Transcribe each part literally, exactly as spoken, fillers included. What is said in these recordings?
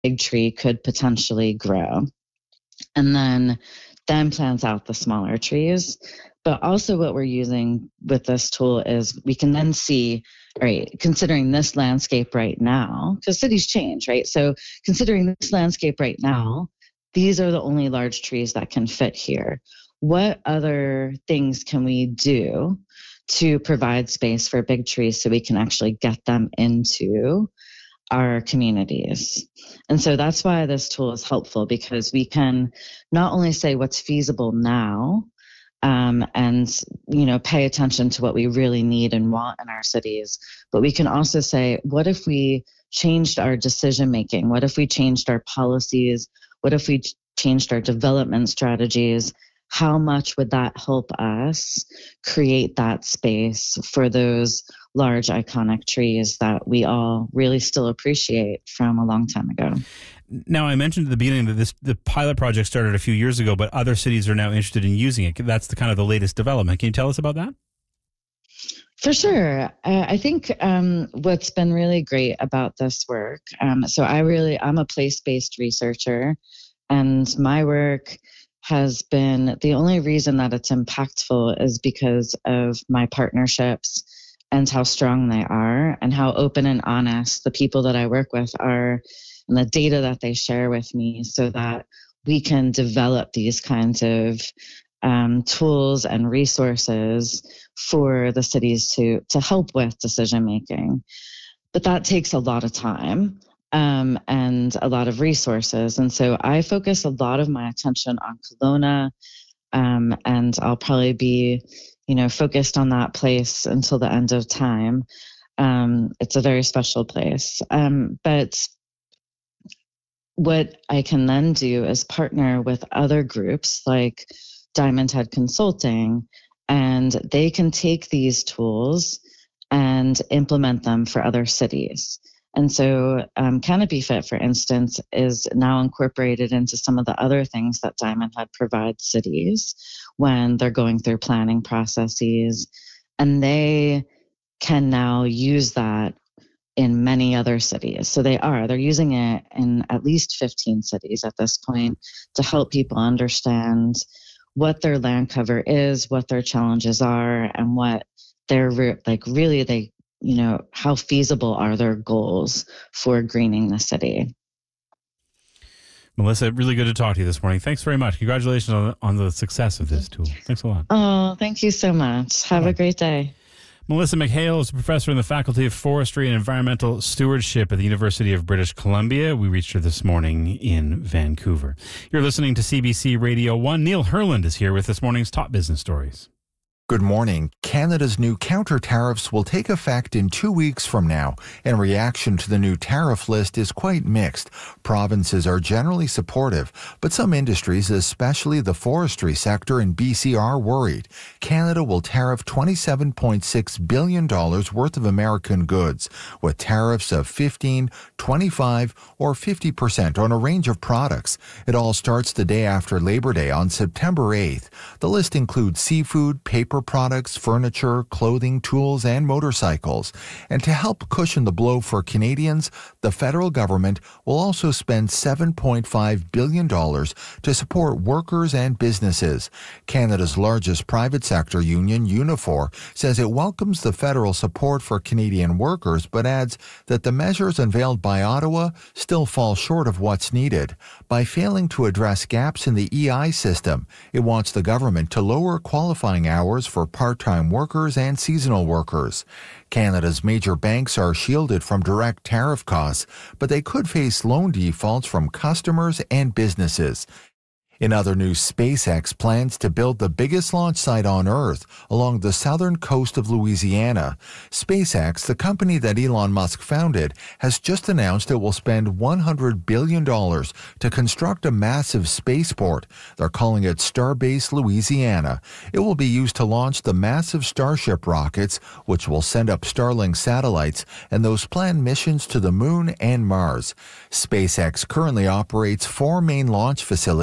big tree could potentially grow. And then, then plants out the smaller trees. But also what we're using with this tool is we can then see, right, considering this landscape right now, because cities change, right? So considering this landscape right now, these are the only large trees that can fit here. What other things can we do to provide space for big trees so we can actually get them into our communities? And so that's why this tool is helpful, because we can not only say what's feasible now, um, and, you know, pay attention to what we really need and want in our cities, but we can also say, what if we changed our decision making? What if we changed our policies? What if we changed our development strategies? How much would that help us create that space for those large iconic trees that we all really still appreciate from a long time ago? Now, I mentioned at the beginning that this the pilot project started a few years ago, but other cities are now interested in using it. That's the kind of the latest development. Can you tell us about that? For sure. Uh, I think um, what's been really great about this work, um, so I really, I'm a place-based researcher, and my work has been, the only reason that it's impactful is because of my partnerships and how strong they are and how open and honest the people that I work with are and the data that they share with me, so that we can develop these kinds of um, tools and resources for the cities to, to help with decision making. But that takes a lot of time. Um, and a lot of resources. And so I focus a lot of my attention on Kelowna, um, and I'll probably be, you know, focused on that place until the end of time. Um, it's a very special place. Um, but what I can then do is partner with other groups like Diamond Head Consulting, and they can take these tools and implement them for other cities. And so um, Canopy Fit, for instance, is now incorporated into some of the other things that Diamond Head provides cities when they're going through planning processes. And they can now use that in many other cities. So they are, they're using it in at least fifteen cities at this point to help people understand what their land cover is, what their challenges are, and what they're like really, they you know, how feasible are their goals for greening the city? Melissa, really good to talk to you this morning. Thanks very much. Congratulations on, on the success of this tool. Thanks a lot. Oh, thank you so much. Have Bye. a great day. Melissa McHale is a professor in the Faculty of Forestry and Environmental Stewardship at the University of British Columbia. We reached her this morning in Vancouver. You're listening to C B C Radio one. Neil Herland is here with this morning's top business stories. Good morning. Canada's new counter tariffs will take effect in two weeks from now, and reaction to the new tariff list is quite mixed. Provinces are generally supportive, but some industries, especially the forestry sector in B C, are worried. Canada will tariff twenty-seven point six billion dollars worth of American goods, with tariffs of fifteen, twenty-five, or fifty percent on a range of products. It all starts the day after Labor Day on September eighth. The list includes seafood, paper products, furniture, clothing, tools, and motorcycles. And to help cushion the blow for Canadians, the federal government will also spend seven point five billion dollars to support workers and businesses. Canada's largest private sector union, Unifor, says it welcomes the federal support for Canadian workers, but adds that the measures unveiled by Ottawa still fall short of what's needed. By failing to address gaps in the E I system, it wants the government to lower qualifying hours for part-time workers and seasonal workers. Canada's major banks are shielded from direct tariff costs, but they could face loan defaults from customers and businesses. In other news, SpaceX plans to build the biggest launch site on Earth along the southern coast of Louisiana. SpaceX, the company that Elon Musk founded, has just announced it will spend one hundred billion dollars to construct a massive spaceport. They're calling it Starbase Louisiana. It will be used to launch the massive Starship rockets, which will send up Starlink satellites and those planned missions to the Moon and Mars. SpaceX currently operates four main launch facilities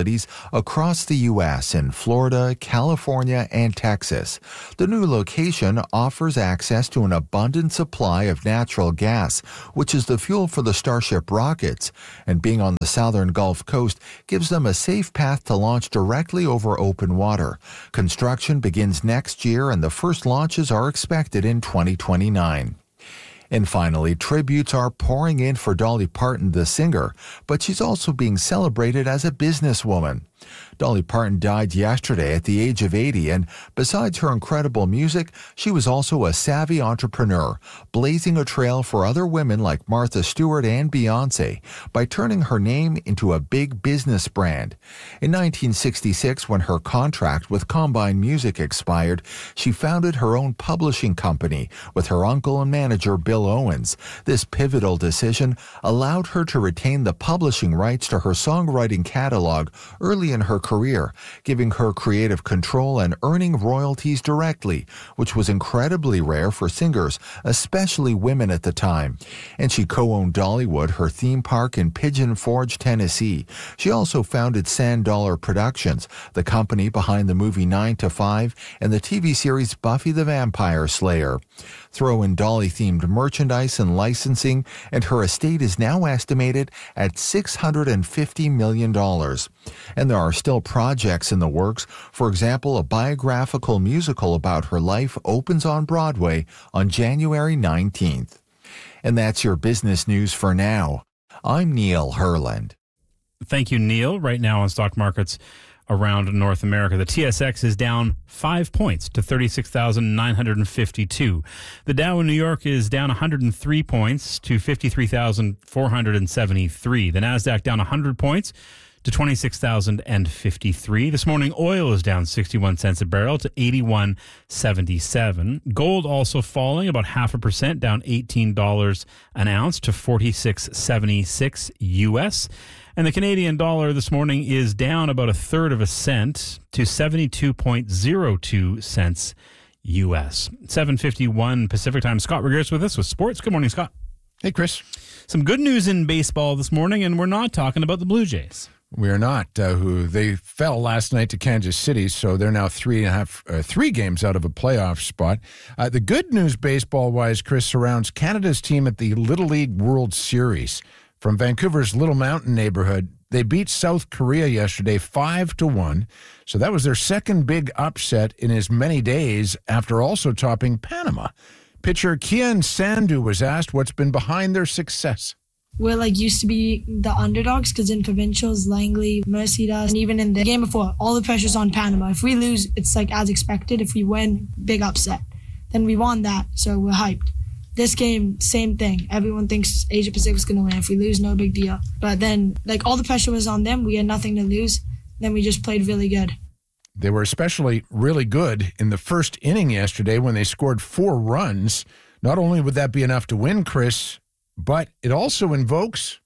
across the U S in Florida, California, and Texas. The new location offers access to an abundant supply of natural gas, which is the fuel for the Starship rockets, and being on the southern Gulf Coast gives them a safe path to launch directly over open water. Construction begins next year, and the first launches are expected in twenty twenty-nine. And finally, tributes are pouring in for Dolly Parton, the singer, but she's also being celebrated as a businesswoman. Dolly Parton died yesterday at the age of eighty, and besides her incredible music, she was also a savvy entrepreneur, blazing a trail for other women like Martha Stewart and Beyoncé by turning her name into a big business brand. In nineteen sixty-six, when her contract with Combine Music expired, she founded her own publishing company with her uncle and manager Bill Owens. This pivotal decision allowed her to retain the publishing rights to her songwriting catalog early in her career, giving her creative control and earning royalties directly, which was incredibly rare for singers, especially women at the time. And she co-owned Dollywood, her theme park in Pigeon Forge, Tennessee. She also founded Sand Dollar Productions, the company behind the movie nine to five and the T V series Buffy the Vampire Slayer. Throw in Dolly-themed merchandise and licensing, and her estate is now estimated at six hundred fifty million dollars. And there are still projects in the works. For example, a biographical musical about her life opens on Broadway on January nineteenth. And that's your business news for now. I'm Neil Herland. Thank you, Neil. Right now on stock markets around North America, the T S X is down five points to thirty-six thousand nine hundred fifty-two. The Dow in New York is down one hundred three points to fifty-three thousand four hundred seventy-three. The Nasdaq down one hundred points to twenty-six thousand fifty-three. This morning, oil is down sixty-one cents a barrel to eighty-one seventy-seven. Gold also falling about half a percent, down eighteen dollars an ounce to forty-six seventy-six U S. And the Canadian dollar this morning is down about a third of a cent to seventy-two point zero two cents U S. seven fifty-one Pacific Time. Scott Regeers with us with sports. Good morning, Scott. Hey, Chris. Some good news in baseball this morning, and we're not talking about the Blue Jays. We are not. Uh, who they fell last night to Kansas City, so they're now three and a half, uh, three games out of a playoff spot. Uh, the good news, baseball-wise, Chris, surrounds Canada's team at the Little League World Series. From Vancouver's Little Mountain neighborhood, they beat South Korea yesterday five to one. So that was their second big upset in as many days after also topping Panama. Pitcher Kian Sandu was asked what's been behind their success. We're like used to be the underdogs because in provincials, Langley mercied us. And even in the game before, all the pressure's on Panama. If we lose, it's like as expected. If we win, big upset. Then we won that, so we're hyped. This game, same thing. Everyone thinks Asia Pacific's going to win. If we lose, no big deal. But then, like, all the pressure was on them. We had nothing to lose. Then we just played really good. They were especially really good in the first inning yesterday when they scored four runs. Not only would that be enough to win, Chris, but it also invokes...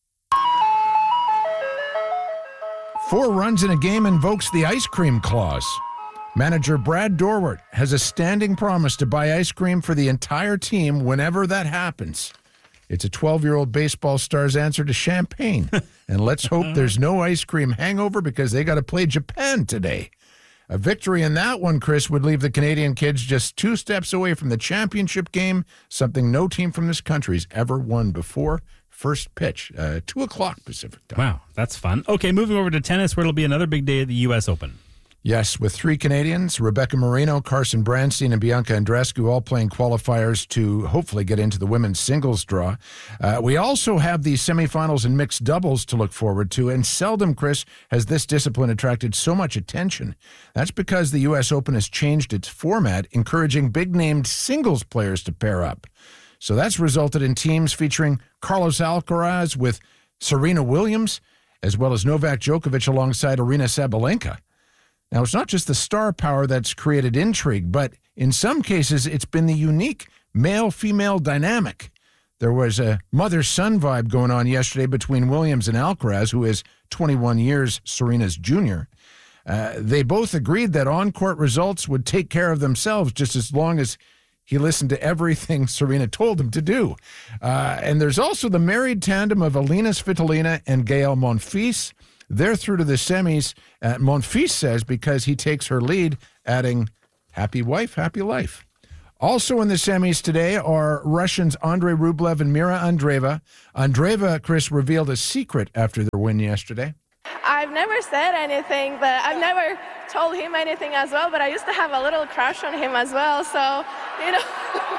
Four runs in a game invokes the ice cream clause. Manager Brad Dorwart has a standing promise to buy ice cream for the entire team whenever that happens. It's a twelve-year-old baseball star's answer to champagne. And let's hope there's no ice cream hangover because they got to play Japan today. A victory in that one, Chris, would leave the Canadian kids just two steps away from the championship game, something no team from this country's ever won before. First pitch, uh, two o'clock Pacific time. Wow, that's fun. Okay, moving over to tennis, where it'll be another big day at the U S Open. Yes, with three Canadians, Rebecca Marino, Carson Branstein, and Bianca Andreescu all playing qualifiers to hopefully get into the women's singles draw. Uh, we also have the semifinals in mixed doubles to look forward to, and seldom, Chris, has this discipline attracted so much attention. That's because the U S Open has changed its format, encouraging big-named singles players to pair up. So that's resulted in teams featuring Carlos Alcaraz with Serena Williams, as well as Novak Djokovic alongside Aryna Sabalenka. Now, it's not just the star power that's created intrigue, but in some cases, it's been the unique male-female dynamic. There was a mother-son vibe going on yesterday between Williams and Alcaraz, who is twenty-one years Serena's junior. Uh, they both agreed that on-court results would take care of themselves just as long as he listened to everything Serena told him to do. Uh, and there's also the married tandem of Alina Svitolina and Gael Monfils. They're through to the semis. Uh, Monfils says because he takes her lead, adding, happy wife, happy life. Also in the semis today are Russians Andrei Rublev and Mira Andreeva. Andreeva, Chris, revealed a secret after their win yesterday. I've never said anything, but I've never told him anything as well, but I used to have a little crush on him as well, so, you know.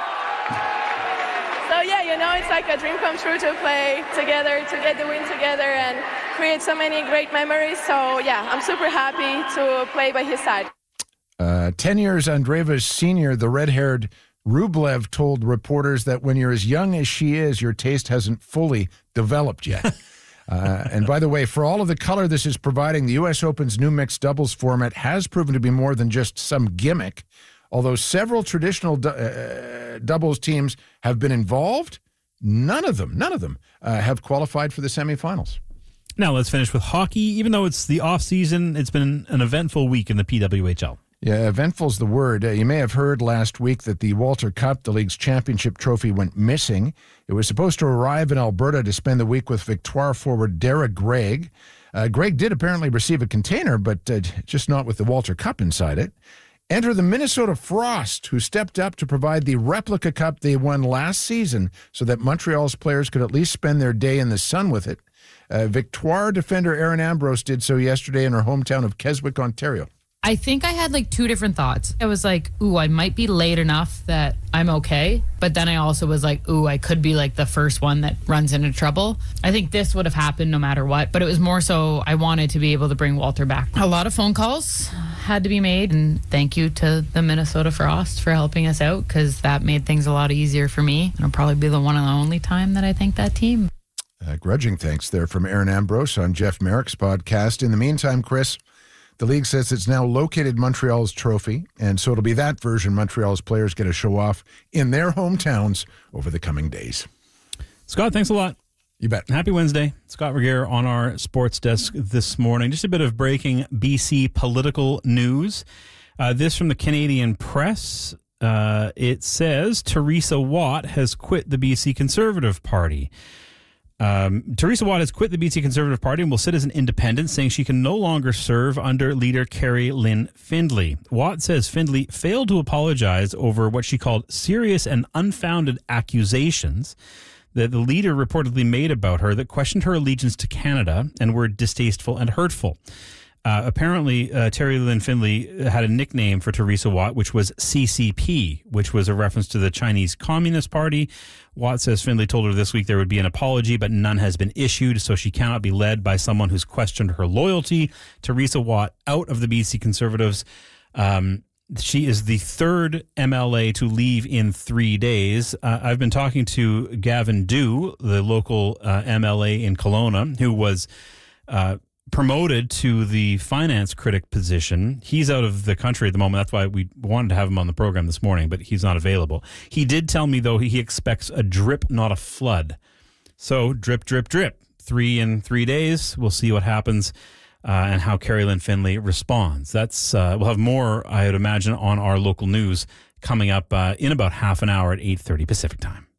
So, yeah, you know, it's like a dream come true to play together, to get the win together and create so many great memories. So, yeah, I'm super happy to play by his side. Uh, ten years Andreeva's senior, the red-haired Rublev told reporters that when you're as young as she is, your taste hasn't fully developed yet. uh, and by the way, for all of the color this is providing, the U S Open's new mixed doubles format has proven to be more than just some gimmick. Although several traditional du- uh, doubles teams have been involved, none of them, none of them uh, have qualified for the semifinals. Now let's finish with hockey. Even though it's the off season, it's been an eventful week in the P W H L. Yeah, eventful's the word. Uh, you may have heard last week that the Walter Cup, the league's championship trophy, went missing. It was supposed to arrive in Alberta to spend the week with Victoire forward Derek Gregg. Uh, Gregg did apparently receive a container, but uh, just not with the Walter Cup inside it. Enter the Minnesota Frost, who stepped up to provide the replica cup they won last season so that Montreal's players could at least spend their day in the sun with it. Uh, Victoire defender Erin Ambrose did so yesterday in her hometown of Keswick, Ontario. I think I had like two different thoughts. I was like, ooh, I might be late enough that I'm okay. But then I also was like, ooh, I could be like the first one that runs into trouble. I think this would have happened no matter what. But it was more so I wanted to be able to bring Walter back. A lot of phone calls had to be made. And thank you to the Minnesota Frost for helping us out, because that made things a lot easier for me. And it'll probably be the one and the only time that I thank that team. Uh, grudging thanks there from Erin Ambrose on Jeff Merrick's podcast. In the meantime, Chris, the league says it's now located Montreal's trophy, and so it'll be that version Montreal's players get to show off in their hometowns over the coming days. Scott, thanks a lot. You bet. Happy Wednesday. Scott Regehr on our sports desk this morning. Just a bit of breaking B C political news. Uh, this from the Canadian Press. Uh, it says Teresa Watt has quit the B C Conservative Party. Um, Teresa Watt has quit the B C Conservative Party and will sit as an independent, saying she can no longer serve under leader Carrie Lynn Findlay. Watt says Findlay failed to apologize over what she called serious and unfounded accusations that the leader reportedly made about her that questioned her allegiance to Canada and were distasteful and hurtful. Uh, apparently, uh, Terry Lynn Findlay had a nickname for Teresa Watt, which was C C P, which was a reference to the Chinese Communist Party. Watt says Findlay told her this week there would be an apology, but none has been issued, so she cannot be led by someone who's questioned her loyalty. Teresa Watt out of the B C Conservatives. Um, she is the third M L A to leave in three days. Uh, I've been talking to Gavin Dew, the local uh, M L A in Kelowna, who was uh, promoted to the finance critic position. He's out of the country at the moment. That's why we wanted to have him on the program this morning, but he's not available. He did tell me, though, he expects a drip, not a flood. So drip, drip, drip. Three in three days. We'll see what happens uh, and how Carrie Lynn Findlay responds. That's uh, we'll have more, I would imagine, on our local news coming up uh, in about half an hour at eight thirty Pacific time.